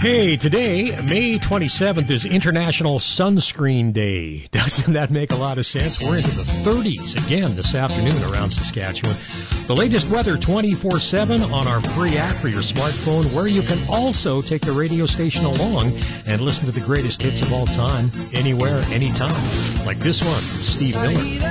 Hey, today, May 27th, is International Sunscreen Day. Doesn't that make a lot of sense? We're into the 30s again this afternoon around Saskatchewan. The latest weather 24/7 on our free app for your smartphone, where you can also take the radio station along and listen to the greatest hits of all time, anywhere, anytime. Like this one from Steve Miller.